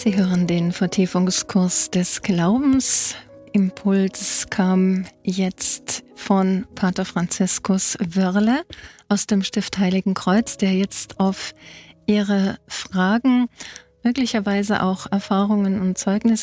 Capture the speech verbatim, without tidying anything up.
Sie hören den Vertiefungskurs des Glaubens. Impuls kam jetzt von Pater Franziskus Wörle aus dem Stift Heiligen Kreuz, der jetzt auf Ihre Fragen, möglicherweise auch Erfahrungen und Zeugnisse